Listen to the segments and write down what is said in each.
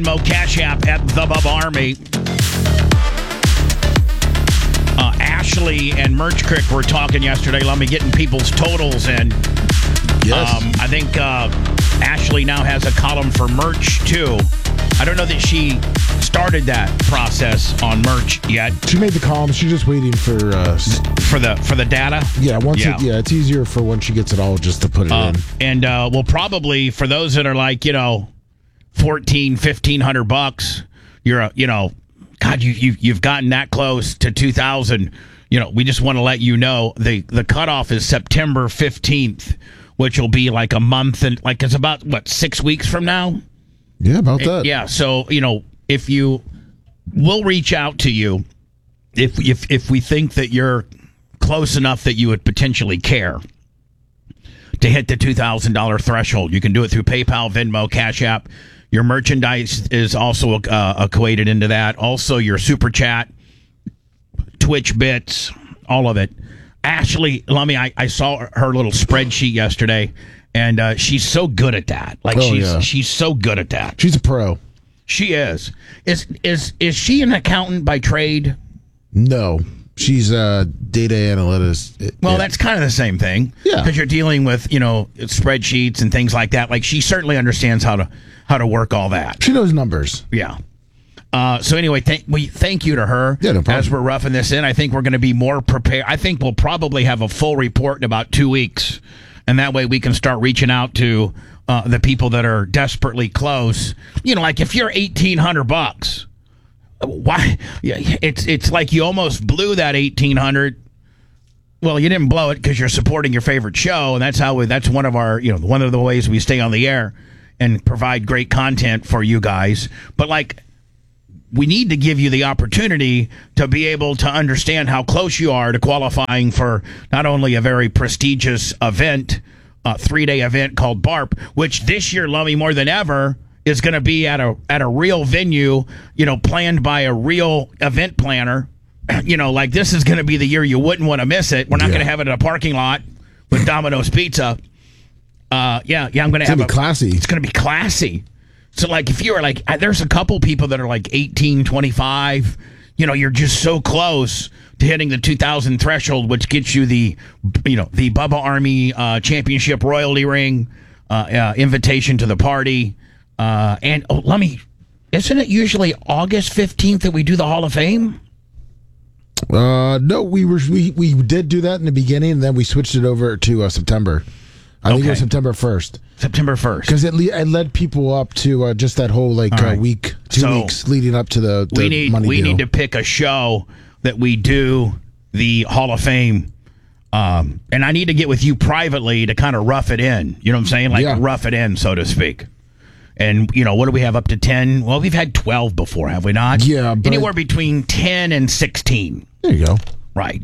Mo Cash App at the Bub Army. Ashley and Merch Crick were talking yesterday. Let me getting people's totals in. Yes. I think Ashley now has a column for merch too. I don't know that she started that process on merch yet. She made the column. She's just waiting for the data. Yeah, it's easier for when she gets it all just to put it in. And we'll probably, for those that are like, $1,500, God, you've gotten that close to 2,000. We just want to let you know the cutoff is September 15th, which will be like a month and it's about 6 weeks from now. Yeah, about that. Yeah, so if we'll reach out to you if we think that you're close enough that you would potentially care to hit the $2,000 threshold. You can do it through PayPal, Venmo, Cash App. Your merchandise is also equated into that. Also, your Super Chat, Twitch bits, all of it. Ashley, I saw her little spreadsheet yesterday, and she's so good at that. She's so good at that. She's a pro. She is. Is she an accountant by trade? No. She's a data analyst. Well, that's kind of the same thing. Yeah. Because you're dealing with, spreadsheets and things like that. Like, she certainly understands how to work all that. She knows numbers. Yeah. So anyway, thank you to her. Yeah, no problem. As we're roughing this in, I think we're going to be more prepared. I think we'll probably have a full report in about 2 weeks. And that way we can start reaching out to the people that are desperately close. Like if you're $1,800, why? Yeah, it's like you almost blew that $1,800. Well, you didn't blow it because you're supporting your favorite show, and that's one of our one of the ways we stay on the air and provide great content for you guys. But we need to give you the opportunity to be able to understand how close you are to qualifying for not only a very prestigious event, a 3-day event called BARP, which this year, Lummy, more than ever, is going to be at a real venue, planned by a real event planner. This is going to be the year you wouldn't want to miss it. We're not going to have it in a parking lot with Domino's Pizza. I'm going to have it. Classy. It's going to be classy. So, if you were there's a couple people that are 18, 25, you're just so close to hitting the 2,000 threshold, which gets you the Bubba Army Championship royalty ring, invitation to the party. Isn't it usually August 15th that we do the Hall of Fame? No, we did do that in the beginning, and then we switched it over to September. I think it was September 1st. September 1st. Because it led people up to just that whole week, 2 weeks leading up to the money deal. We need to pick a show that we do the Hall of Fame. And I need to get with you privately to kind of rough it in. You know what I'm saying? Rough it in, so to speak. And, what do we have, up to 10? Well, we've had 12 before, have we not? Yeah. Anywhere between 10 and 16. There you go. Right.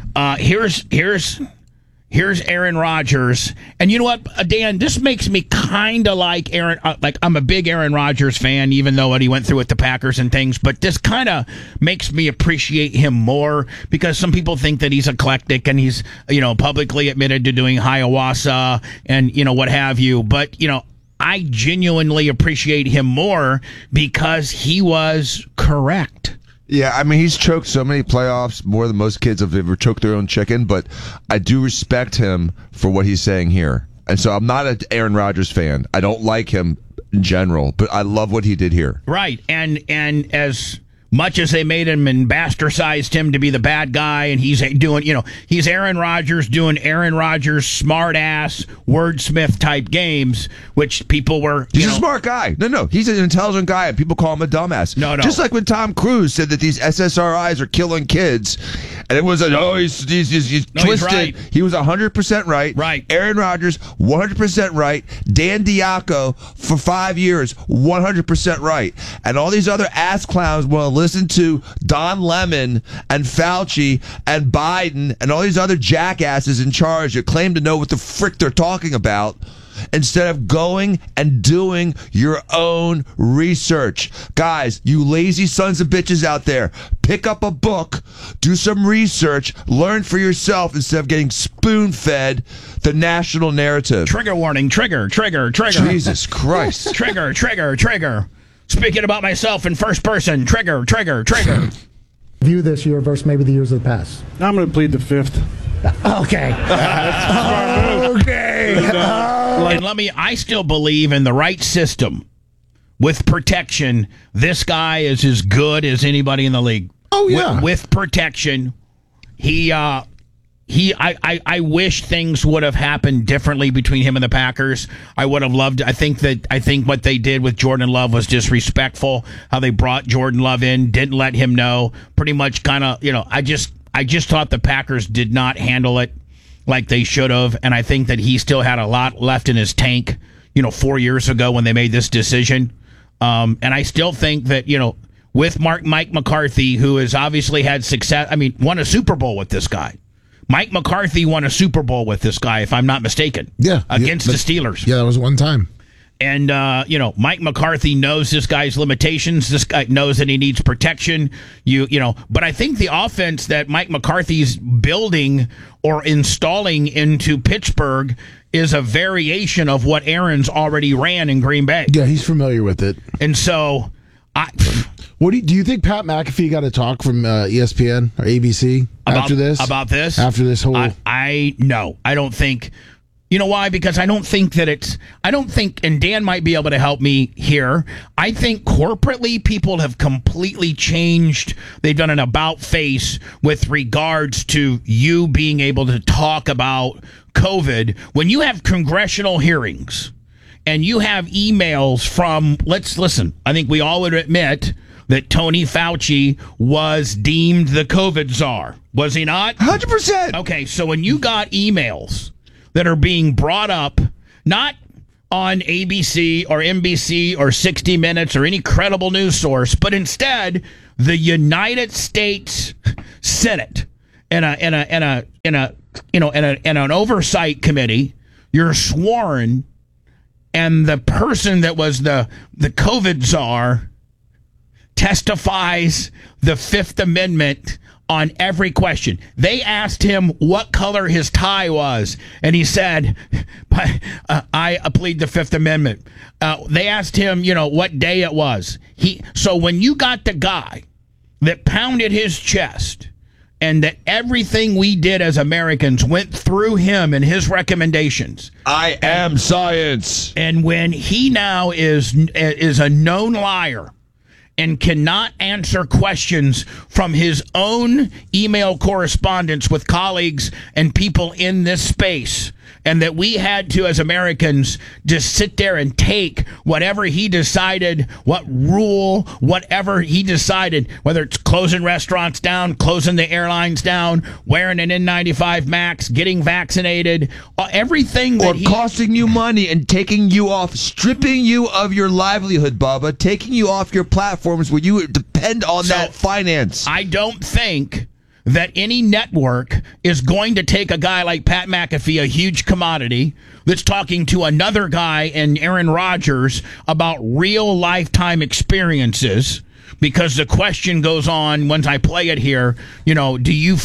Here's Aaron Rodgers. And you know what, Dan, this makes me kind of like Aaron. I'm a big Aaron Rodgers fan, even though what he went through with the Packers and things. But this kind of makes me appreciate him more, because some people think that he's eclectic and he's, publicly admitted to doing ayahuasca and, what have you. But, I genuinely appreciate him more because he was correct. Yeah, he's choked so many playoffs, more than most kids have ever choked their own chicken, but I do respect him for what he's saying here. And so I'm not an Aaron Rodgers fan. I don't like him in general, but I love what he did here. Right, and as much as they made him and bastardized him to be the bad guy, and he's doing, he's Aaron Rodgers doing Aaron Rodgers smart-ass wordsmith type games, which people were... He's a smart guy. No, he's an intelligent guy, and people call him a dumbass. No. Just like when Tom Cruise said that these SSRIs are killing kids, and it was he's twisted. He's right. He was 100% right. Right. Aaron Rodgers, 100% right. Dan Diaco, for 5 years, 100% right. And all these other ass clowns want to listen to Don Lemon and Fauci and Biden and all these other jackasses in charge that claim to know what the frick they're talking about, instead of going and doing your own research. Guys, you lazy sons of bitches out there, pick up a book, do some research, learn for yourself instead of getting spoon-fed the national narrative. Trigger warning, trigger. Jesus Christ. Trigger. Speaking about myself in first person. Trigger. View this year versus maybe the years of the past? I'm going to plead the fifth. Okay. And I still believe in the right system with protection. This guy is as good as anybody in the league. Oh, yeah. With protection, I wish things would have happened differently between him and the Packers. I would have loved. I think what they did with Jordan Love was disrespectful. How they brought Jordan Love in, didn't let him know. Pretty much, kind of. I just thought the Packers did not handle it like they should have, and I think that he still had a lot left in his tank. 4 years ago when they made this decision, and I still think that with Mike McCarthy, who has obviously had success. Won a Super Bowl with this guy. Mike McCarthy won a Super Bowl with this guy, if I'm not mistaken. Yeah. Against the Steelers. Yeah, that was one time. And, Mike McCarthy knows this guy's limitations. This guy knows that he needs protection. But I think the offense that Mike McCarthy's building or installing into Pittsburgh is a variation of what Aaron's already ran in Green Bay. Yeah, he's familiar with it. And so, do you think Pat McAfee got a talk from ESPN or ABC after this? About this? After this whole... No, I don't think... You know why? Because I don't think, and Dan might be able to help me here, I think corporately people have completely changed. They've done an about face with regards to you being able to talk about COVID. When you have congressional hearings and you have emails from, let's listen, I think we all would admit that Tony Fauci was deemed the COVID czar. Was he not? 100%. Okay, so when you got emails that are being brought up, not on ABC or NBC or 60 Minutes or any credible news source, but instead the United States Senate and an oversight committee, you're sworn, and the person that was the COVID czar testifies the Fifth Amendment on every question. They asked him what color his tie was, and he said, I plead the Fifth Amendment. They asked him, what day it was. So when you got the guy that pounded his chest and that everything we did as Americans went through him and his recommendations. I am science. And when he now is a known liar and cannot answer questions from his own email correspondence with colleagues and people in this space, and that we had to, as Americans, just sit there and take whatever he decided, whatever he decided, whether it's closing restaurants down, closing the airlines down, wearing an N95 max, getting vaccinated, everything that costing you money and taking you off, stripping you of your livelihood, Bubba, taking you off your platforms where you depend on that finance. I don't think that any network is going to take a guy like Pat McAfee, a huge commodity, that's talking to another guy and Aaron Rodgers about real lifetime experiences, because the question goes on once I play it here, how do you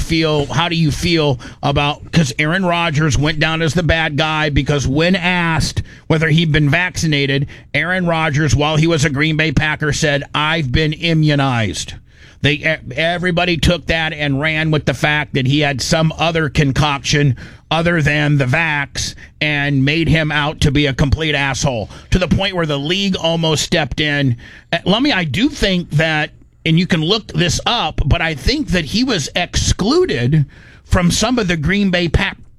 feel about, because Aaron Rodgers went down as the bad guy because when asked whether he'd been vaccinated, Aaron Rodgers, while he was a Green Bay Packer, said, I've been immunized. Everybody took that and ran with the fact that he had some other concoction other than the vax and made him out to be a complete asshole, to the point where the league almost stepped in. Lummy, I do think that, and you can look this up, but I think that he was excluded from some of the Green Bay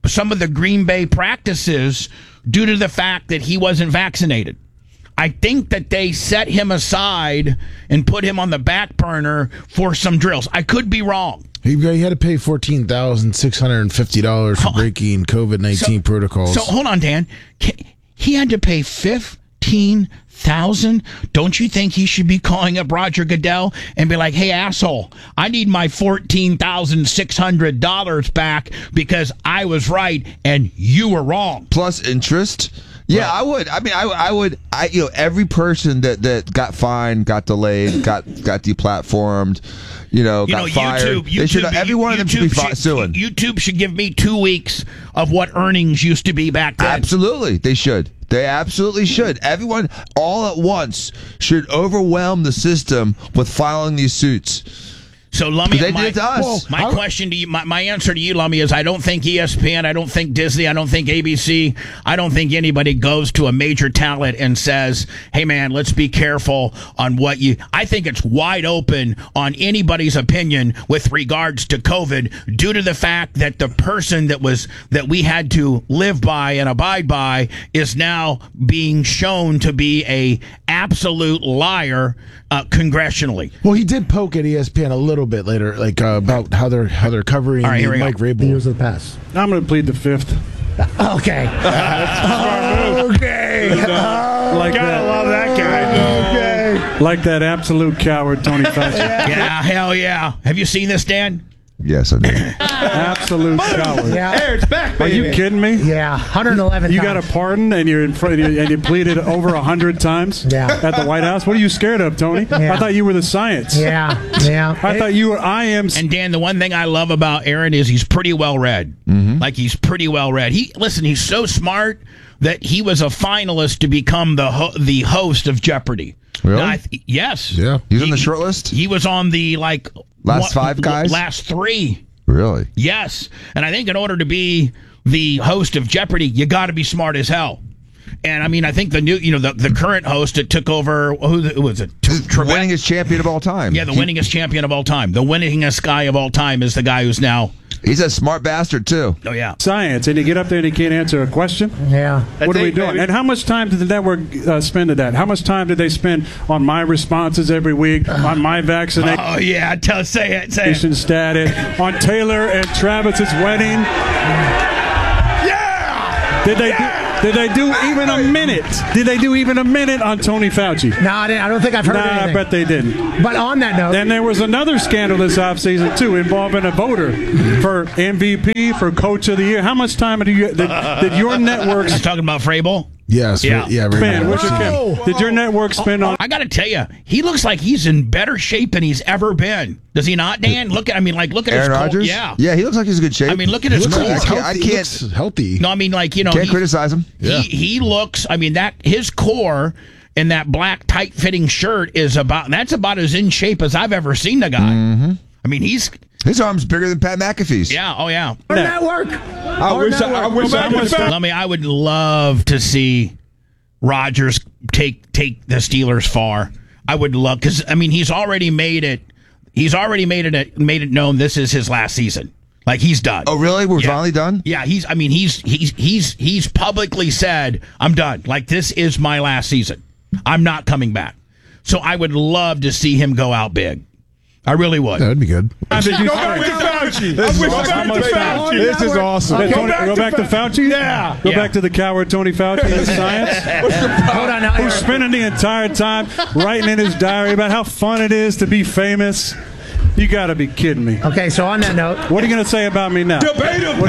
practices due to the fact that he wasn't vaccinated. I think that they set him aside and put him on the back burner for some drills. I could be wrong. He had to pay $14,650 for breaking COVID-19 protocols. So hold on, Dan. He had to pay $15,000. Don't you think he should be calling up Roger Goodell and be like, "Hey, asshole, I need my $14,600 back because I was right and you were wrong." Plus interest. Yeah, I would. I mean, I would. Every person that got fined, got delayed, got deplatformed, got fired. Every one of them should be suing. YouTube should give me 2 weeks of what earnings used to be back then. Absolutely, they should. They absolutely should. Everyone, all at once, should overwhelm the system with filing these suits. So, Lummy, They did it to us. my question to you, my answer to you, Lummy, is I don't think ESPN, I don't think Disney, I don't think ABC, I don't think anybody goes to a major talent and says, hey, man, let's be careful on what you... I think it's wide open on anybody's opinion with regards to COVID due to the fact that the person that we had to live by and abide by is now being shown to be a absolute liar congressionally. Well, he did poke at ESPN a little bit later, like about how they're covering All right, here we Mike go. Vrabel. The years of the past. I'm going to plead the fifth. Okay. Okay. Like Gotta love that guy. Okay. Like that absolute coward, Tony Fauci. Yeah, hell yeah. Have you seen this, Dan? Yes, I do. Absolute coward. Yeah. It's back, Are you kidding me? Yeah. 111 You times. got a pardon and you're in front and you pleaded over 100 times Yeah. at the White House. What are you scared of, Tony? Yeah. I thought you were the science. Yeah. Yeah. I thought you were. I am. And Dan, the one thing I love about Aaron is he's pretty well read. Like he's pretty well read. He's so smart that he was a finalist to become the host of Jeopardy. Really? Now, yes. Yeah. He's on the short list? He was on the Last five guys? Last three. Really? Yes. And I think in order to be the host of Jeopardy, you got to be smart as hell. And I mean, I think the new, the current host that took over, who was it? Winningest champion of all time. Yeah, the winningest champion of all time. The winningest guy of all time is the guy who's now. He's a smart bastard, too. Oh, yeah. Science, and you get up there and you can't answer a question. Yeah. What are we it, doing? baby. And how much time did the network spend at that? How much time did they spend on my responses every week, on my vaccination Oh, yeah. Say it. status, on Taylor and Travis's wedding? Yeah! Did they do even a minute? Did they do even a minute on Tony Fauci? No, I don't think I've heard Nah, anything. I bet they didn't. But on that note, Then there was another scandal this offseason, too, involving a voter for MVP, for Coach of the Year. How much time did your networks He's talking about Vrabel. Yes. Yeah. Yeah. spend? Vrabel. What's your Kim? Did your network spend on... I got to tell you, he looks like he's in better shape than he's ever been. Does he not, Dan? Look at Aaron his Rodgers? Yeah. Yeah, he looks like he's in good shape. I mean, look at his He looks core. healthy. He looks healthy. No, I mean, Can't he- criticize him. He looks. I mean, that his core in that black tight fitting shirt is about as in shape as I've ever seen the guy. Mm-hmm. I mean, he's His arm's bigger than Pat McAfee's. yeah. Oh yeah. our network. I wish I was back. Let me. I would love to see Rodgers take the Steelers far. I would love because I mean he's already made it. He's already made it known this is his last season. Like he's done. Oh, really? We're Yeah. finally done? Yeah, he's publicly said, I'm done. Like this is my last season. I'm not coming back. So I would love to see him go out big. I really would. That'd be good. How did you Go back to Fauci. This is Go awesome. back to Fauci. This is awesome. Go back Go to back to Fauci? Yeah. Go Yeah. back to the coward Tony Fauci and his science? Hold on now. Who's spending the entire time writing in his diary about how fun it is to be famous? You got to be kidding me. Okay, so on that note, What are you going to say about me now? Debate him.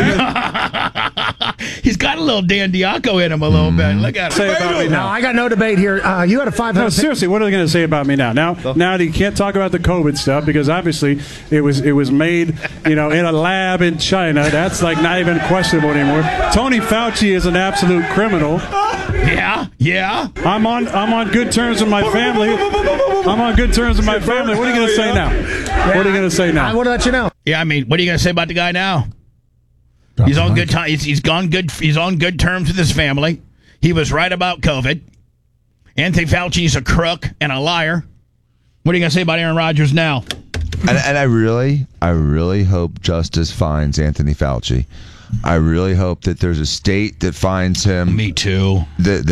He's got a little Dan Diaco in him a little bit. Look at Say him. about me no, now. I got no debate here. You had a 500. No, seriously, what are they going to say about me now? Now that you can't talk about the COVID stuff because obviously it was made, in a lab in China. That's like not even questionable anymore. Tony Fauci is an absolute criminal. Yeah. I'm on good terms with my family. I'm on good terms with my family. What are you going to say now? What are you going to say I now? want to let you know. Yeah, I mean, what are you going to say about the guy now? He's on good time. He's on good terms with his family. He was right about COVID. Anthony Fauci's a crook and a liar. What are you going to say about Aaron Rodgers now? And I really hope justice finds Anthony Fauci. I really hope that there's a state that finds him. Me too.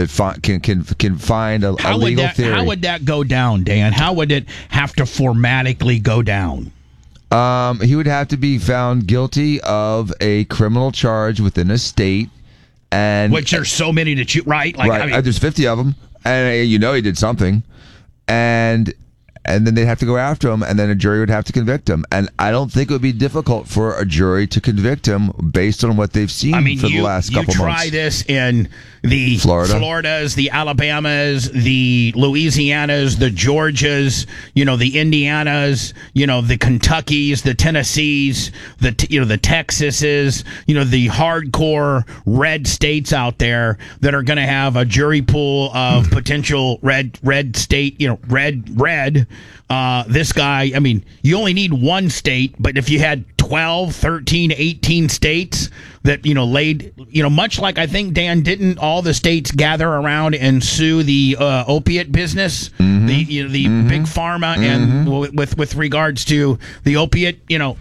Can find a legal theory. How would that go down, Dan? How would it have to formatically go down? He would have to be found guilty of a criminal charge within a state, and Which there's so many to choose, right? Like, right, I mean, there's 50 of them, and he did something, and and then they'd have to go after him, and then a jury would have to convict him. And I don't think it would be difficult for a jury to convict him based on what they've seen for the last couple months. You try this in the Floridas, the Alabamas, the Louisianas, the Georgias, the Indianas, the Kentuckys, the Tennessees, the Texases, the hardcore red states out there that are going to have a jury pool of potential red state, red. This guy, I mean, you only need one state, but if you had 12, 13, 18 states that, laid, much like I think, Dan, didn't all the states gather around and sue the opiate business, the big pharma, and with regards to the opiate,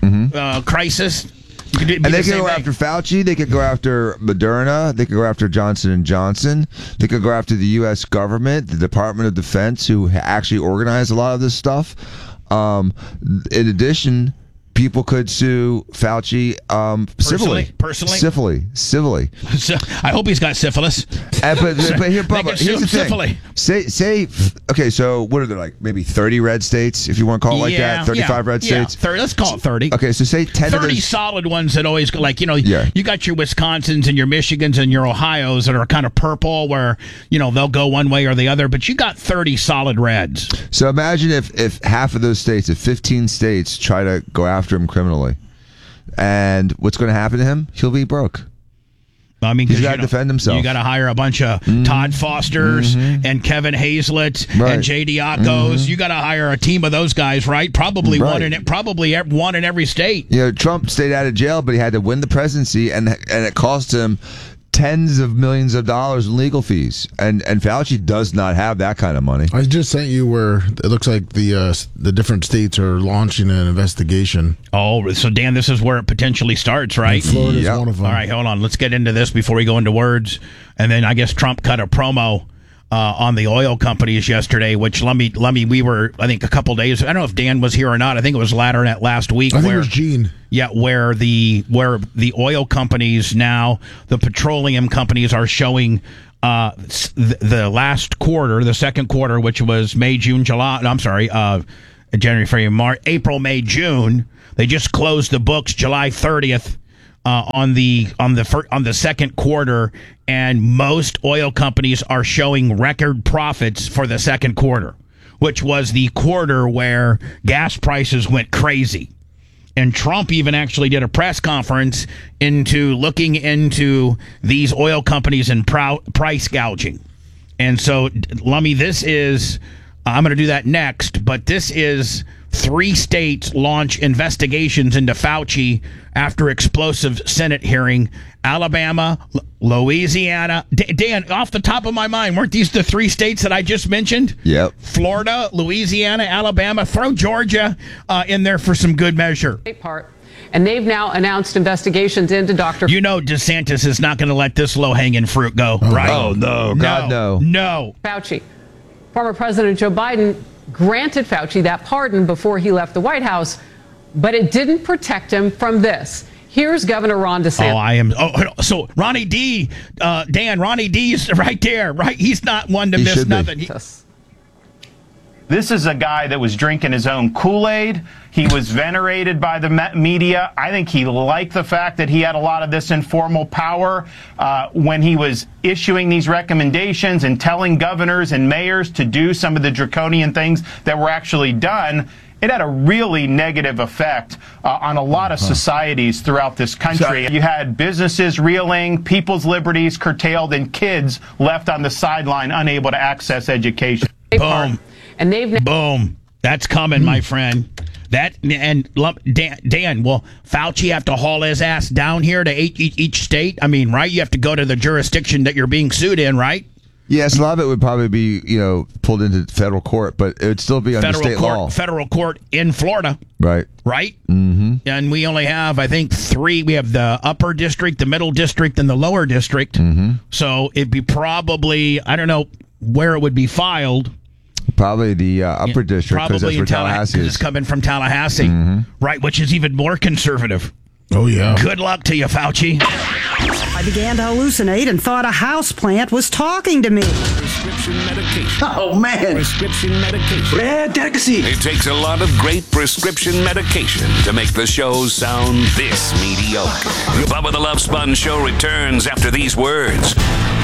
crisis? And they could go after Fauci. They could go after Moderna. They could go after Johnson & Johnson. They could go after the U.S. government, the Department of Defense, who actually organize a lot of this stuff. In addition, people could sue Fauci civilly. Civilly. I hope he's got syphilis. But here, Bubba, here's the thing. Say, okay, so what are there, like maybe 30 red states, if you want to call it like that? 35 red states? 30, let's call it 30. Okay, so say 10 30 of those. solid ones that always, you got your Wisconsins and your Michigans and your Ohios that are kind of purple where, they'll go one way or the other, but you got 30 solid reds. So imagine if half of those states, if 15 states try to go after him criminally, and what's going to happen to him? He'll be broke. I mean, he's got to defend himself. You got to hire a bunch of Todd Fosters and Kevin Hazlett and Jay Diacos. You got to hire a team of those guys, right? Probably one in every state. Trump stayed out of jail, but he had to win the presidency, and it cost him tens of millions of dollars in legal fees, and Fauci does not have that kind of money. I just sent you where it looks like the different states are launching an investigation. Oh, so Dan, this is where it potentially starts, right? And Florida's one of them. All right, hold on. Let's get into this before we go into words, and then I guess Trump cut a promo on the oil companies yesterday, which we were, I think, a couple days. I don't know if Dan was here or not. I think it was last week. I think it was Gene. Yeah, where the oil companies now, the petroleum companies are showing the last quarter, the second quarter, which was May, June, July. I'm sorry, January, February, March, April, May, June. They just closed the books July 30th. On the second quarter, and most oil companies are showing record profits for the second quarter, which was the quarter where gas prices went crazy. And Trump even actually did a press conference looking into these oil companies and price gouging. And so, Lummy, this is, I'm going to do that next, but this is 3 states launch investigations into Fauci after explosive Senate hearing. Alabama, Louisiana. Dan, off the top of my mind, weren't these the 3 states that I just mentioned? Yep. Florida, Louisiana, Alabama. Throw Georgia in there for some good measure. And they've now announced investigations into Dr. DeSantis is not going to let this low-hanging fruit go, right? Oh, no. God, no. No. Fauci. Former President Joe Biden granted Fauci that pardon before he left the White House, but it didn't protect him from this. Here's Governor Ron DeSantis. So Ronnie D, Dan, Ronnie D's right there, right? He's not one to miss nothing. This is a guy that was drinking his own Kool-Aid. He was venerated by the media. I think he liked the fact that he had a lot of this informal power when he was issuing these recommendations and telling governors and mayors to do some of the draconian things that were actually done. It had a really negative effect on a lot of societies throughout this country. You had businesses reeling, people's liberties curtailed, and kids left on the sideline unable to access education. Boom. And Boom. That's coming, my friend. Dan, will Fauci have to haul his ass down here to each state? I mean, right? You have to go to the jurisdiction that you're being sued in, right? Yes, a lot of it would probably be, pulled into federal court, but it would still be under state law. Federal court in Florida. Right. Right? Mm-hmm. And we only have, I think, 3. We have the upper district, the middle district, and the lower district. Mm-hmm. So it'd be probably, I don't know where it would be filed. Probably the upper district, because that's where Tallahassee is. It's coming from Tallahassee, right, which is even more conservative. Oh, yeah. Good luck to you, Fauci. I began to hallucinate and thought a houseplant was talking to me. prescription medication. Oh, man. Prescription medication. Rare delicacy. It takes a lot of great prescription medication to make the show sound this mediocre. Bubba the Love Sponge Show returns after these words.